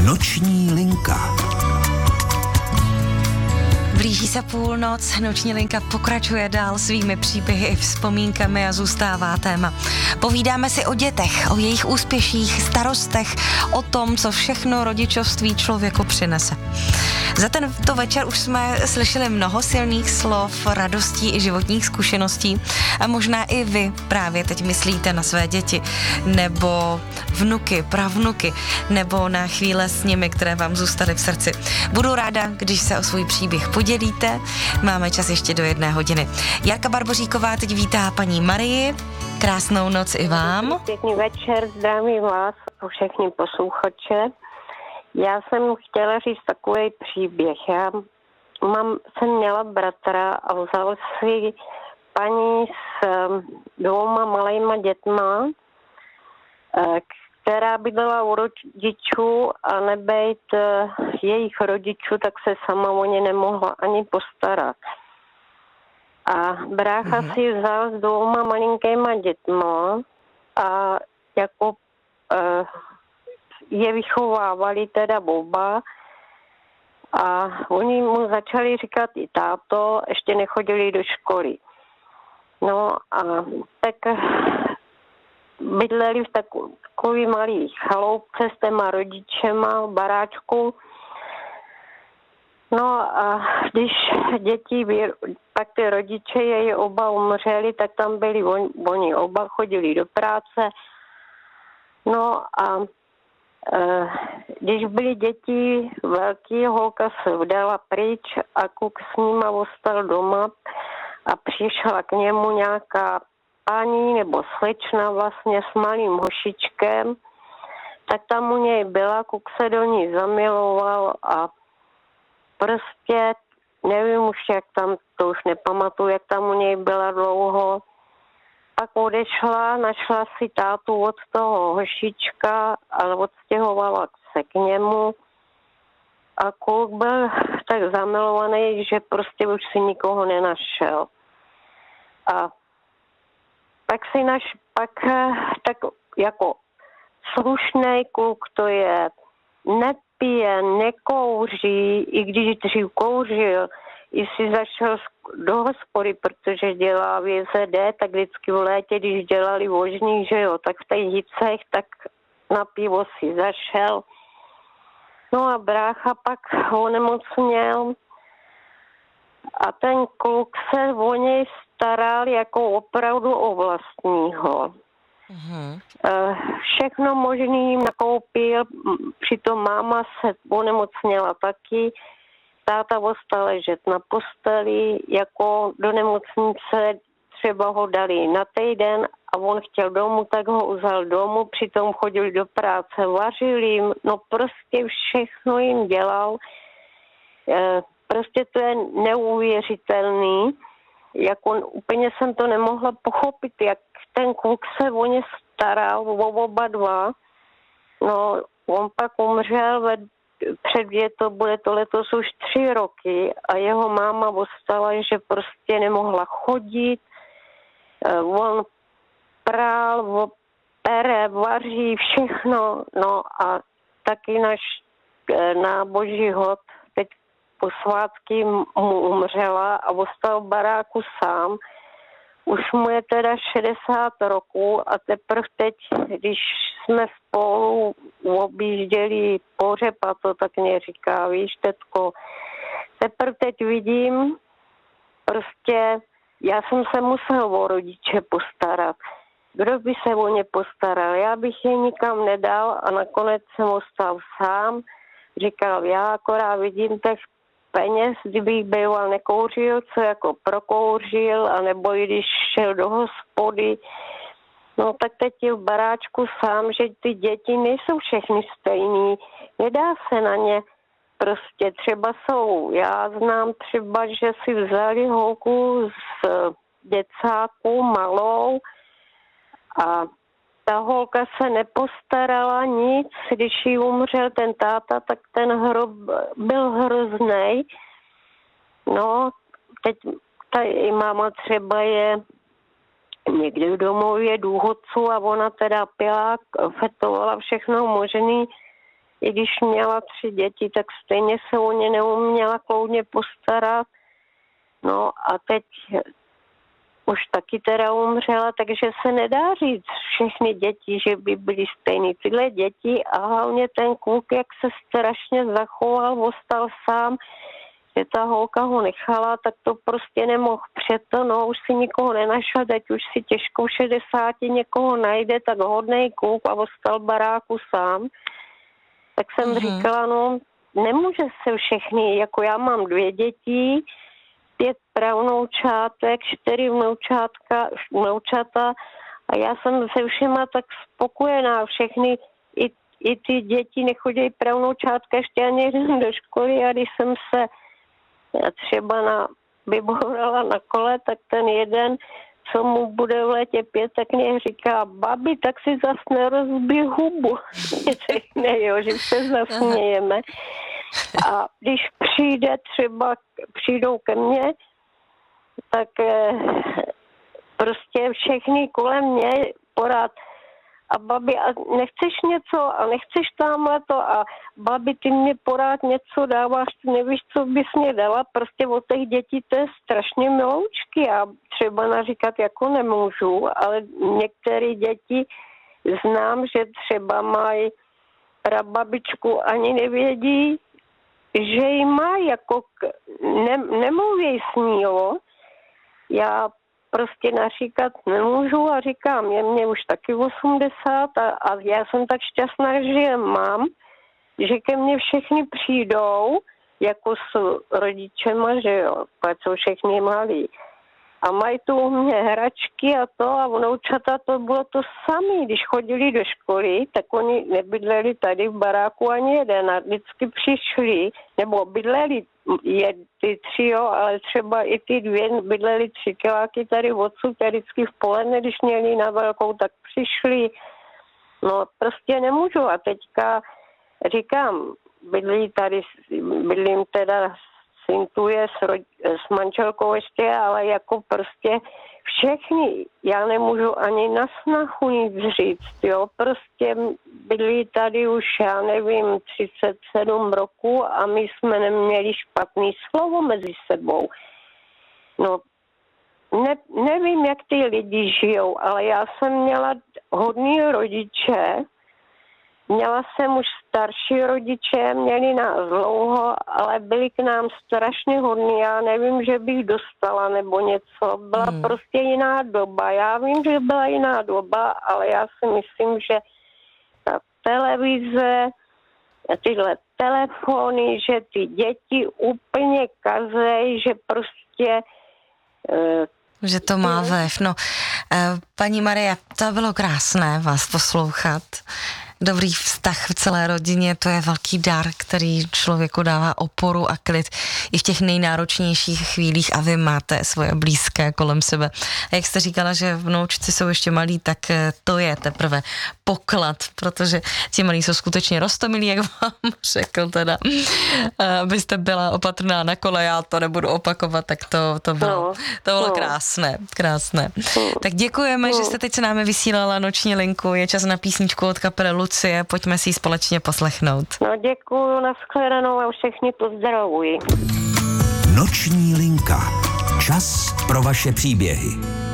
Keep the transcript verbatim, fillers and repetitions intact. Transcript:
Noční linka. Blíží se půlnoc, Noční linka pokračuje dál svými příběhy i vzpomínkami a zůstává téma. Povídáme si o dětech, o jejich úspěších, starostech, o tom, co všechno rodičovství člověku přinese. Za tento večer už jsme slyšeli mnoho silných slov, radostí i životních zkušeností a možná i vy právě teď myslíte na své děti nebo vnuky, pravnuky nebo na chvíle s nimi, které vám zůstaly v srdci. Budu ráda, když se o svůj příběh podělíte. Máme čas ještě do jedné hodiny. Jarka Barboříková teď vítá paní Marii. Krásnou noc i vám. Pěkný večer, zdravím vás a všechny posluchače. Já jsem chtěla říct takový příběh. Já mám, jsem měla bratra a vzal si paní s dvouma malejma dětma, která bydlela u rodičů a nebejt jejich rodičů, tak se sama o ně nemohla ani postarat. A brácha mm-hmm. si vzal s dvouma malinkýma dětma a jako uh, je vychovávali teda oba a oni mu začali říkat i táto, ještě nechodili do školy. No a tak bydleli v takový malý chaloupce s těma rodičema v baráčku. No a když děti, pak ty rodiče jej oba umřeli, tak tam byli on, oni oba, chodili do práce. No a e, když byly děti velký, holka se vdala pryč a kluk s nima ostal doma a přišla k němu nějaká paní nebo slečna vlastně s malým hošičkem, tak tam u něj byla, kluk se do ní zamiloval a prostě nevím už, jak tam, to už nepamatuju, jak tam u něj byla dlouho. Pak odešla, našla si tátu od toho hošička a odstěhovala se k němu. A kluk byl tak zamilovaný, že prostě už si nikoho nenašel. A pak si naš, pak tak jako slušný kluk to je, nepije, nekouří, i když dřív kouřil, i si zašel do hospody, protože dělá v J Z D, tak vždycky v létě, když dělali vožní, že jo, tak v těch hicech, tak na pivo si zašel. No a brácha pak onemocněl a ten kluk se o něj staral jako opravdu o vlastního. Mm-hmm. Všechno možný jim nakoupil, přitom máma se onemocněla taky, táta ostal ležet na posteli, jako do nemocnice třeba ho dali na týden a on chtěl domů, tak ho vzal domů, přitom chodili do práce, vařil jim, no prostě všechno jim dělal. Prostě to je neuvěřitelný, jako úplně jsem to nemohla pochopit, jak ten kluk se o ně staral, o oba dva. No, on pak umřel ve před to bude to letos už tři roky a jeho máma ostala, že prostě nemohla chodit. On prál, pere, vaří, všechno. No a taky náš náboží hod teď po svátky mu umřela a ostal v baráku sám. Už mu je teda šedesát roků a teprve teď, když jsme spolu objížděli pohřeb, a to tak mě říká, víš, tetko, teprve teď vidím, prostě já jsem se musel o rodiče postarat. Kdo by se o ně postaral? Já bych je nikam nedal a nakonec jsem ostal sám. Říkal, já akorát vidím těch peněz, kdybych býval nekouřil, co jako prokouřil, anebo i když šel do hospody. No tak teď je v baráčku sám, že ty děti nejsou všechny stejný. Nedá se na ně prostě, třeba jsou. Já znám třeba, že si vzali holku z děcáku malou a ta holka se nepostarala nic, když jí umřel ten táta, tak ten hrob byl hroznej. No, teď ta její máma třeba je někde v domově důchodců a ona teda pila, fetovala všechno možný. i když měla tři děti, tak stejně se o ně neuměla kloudně postarat. No a teď už taky teda umřela, takže se nedá říct všechny děti, že by byly stejný. Tyhle děti a hlavně ten kluk, jak se strašně zachoval, ostal sám, že ta holka ho nechala, tak to prostě nemohl přeto, no už si nikoho nenašel, teď už si těžko v šedesáti někoho najde, tak hodnej kluk a ostal baráku sám. Tak jsem mm-hmm. říkala, no nemůže se všechny, jako já mám dvě děti, pět pravnoučátek, čtyři vnoučátka, vnoučata a já jsem se všema tak spokojená, všechny, i, i ty děti nechodí pravnoučátka ještě ani do školy a když jsem se třeba na, vybourala na kole, tak ten jeden, co mu bude v létě pět, tak mě říká, babi, tak si zas nerozbij hubu. Řekne, jo, že se zasmějeme. A když přijde třeba, přijdou ke mně, tak eh, prostě všechny kolem mě porád. A babi, a nechceš něco a nechceš tamhle to a babi, ty mě porád něco dáváš, ty nevíš, co bys mě dala. Prostě od těch dětí to je strašně miloučky. Já třeba naříkat jako nemůžu, ale některé děti znám, že třeba mají prababičku, ani nevědí, že ji má, jako ne, nemluví s ní, jo. Já prostě naříkat nemůžu a říkám, je mě už taky osmdesát a, a já jsem tak šťastná, že je mám, že ke mně všechny přijdou, jako s rodičema, že jo, pak jsou všechny malí. A mají tu u mě hračky a to a vnoučata to bylo to samé. Když chodili do školy, tak oni nebydleli tady v baráku ani jeden a vždycky přišli, nebo bydleli je, ty tři, jo, ale třeba i ty dvě bydleli tři kiláky tady odsud, tady vždycky v poledne, když měli na velkou, tak přišli. No prostě nemůžu a teďka říkám, bydlí tady, bydlím teda syntuje s, rodi, s manželkou ještě, ale jako prostě všechny, já nemůžu ani na snahu nic říct, jo, prostě byli tady už, já nevím, třicet sedm roků a my jsme neměli špatný slovo mezi sebou. No, ne, nevím, jak ty lidi žijou, ale já jsem měla hodný rodiče, měla jsem už starší rodiče, měli nás dlouho, ale byli k nám strašně hodní. Já nevím, že bych dostala nebo něco. Byla hmm. prostě jiná doba. Já vím, že byla jiná doba, ale já si myslím, že ta televize, tyhle telefony, že ty děti úplně kazej, že prostě... Uh, že to má vliv. No, uh, paní Marie, to bylo krásné vás poslouchat. Dobrý vztah v celé rodině, to je velký dar, který člověku dává oporu a klid i v těch nejnáročnějších chvílích a vy máte svoje blízké kolem sebe. A jak jste říkala, že vnoučci jsou ještě malí, tak to je teprve poklad, protože ti malí jsou skutečně roztomilí, jak vám řekl teda. Abyste byla opatrná na kole, já to nebudu opakovat, tak to, to bylo, no, to bylo no. krásné, krásné. No. Tak děkujeme, no. že jste teď se námi vysílala noční linku, je čas na písničku od kapely Lucie, pojďme si ji společně poslechnout. No děkuju, nashledanou a všechny pozdravuji. Noční linka. Čas pro vaše příběhy.